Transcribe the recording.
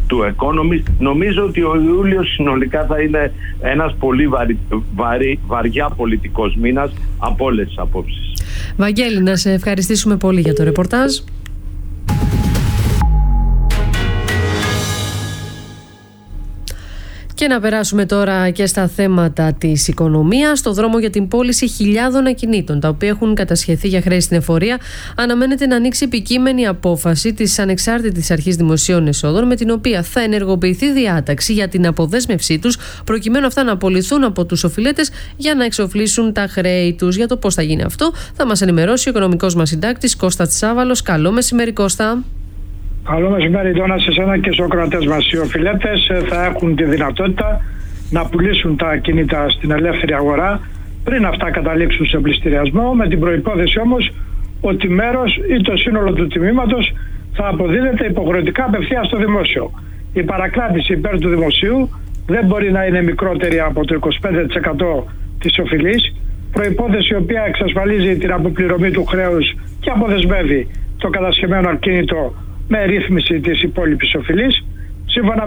του Economist. Νομίζω ότι ο Ιούλιος συνολικά θα είναι ένας πολύ βαριά πολιτικός μήνας από όλες τις απόψεις. Βαγγέλη, να σε ευχαριστήσουμε πολύ για το ρεπορτάζ. Και να περάσουμε τώρα και στα θέματα της οικονομίας. Στο δρόμο για την πώληση χιλιάδων ακινήτων, τα οποία έχουν κατασχεθεί για χρέη στην εφορία, αναμένεται να ανοίξει επικείμενη απόφαση της Ανεξάρτητης Αρχής Δημοσίων Εσόδων, με την οποία θα ενεργοποιηθεί διάταξη για την αποδέσμευσή τους, προκειμένου αυτά να απολυθούν από τους οφειλέτες για να εξοφλήσουν τα χρέη τους. Για το πώς θα γίνει αυτό, θα μας ενημερώσει ο οικονομικός μας συντάκτης Κώστας Τσάβαλος. Καλό μεσημέρι, Κώστα. Καλό μεσημέρι, Ντόνα, σε εσένα και στους ακροατές μας. Οι οφειλέτες θα έχουν τη δυνατότητα να πουλήσουν τα ακίνητα στην ελεύθερη αγορά πριν αυτά καταλήξουν σε πληστηριασμό, με την προϋπόθεση όμως ότι μέρος ή το σύνολο του τιμήματος θα αποδίδεται υποχρεωτικά απευθείας στο δημόσιο. Η παρακλάδηση υπέρ του δημοσίου δεν μπορεί να είναι μικρότερη από το 25% της οφειλής, προϋπόθεση η οποία εξασφαλίζει την αποπληρωμή του χρέους και αποδεσμεύει το κατασχεμένο ακίνητο με ρύθμιση της υπόλοιπης οφειλής. Σύμφωνα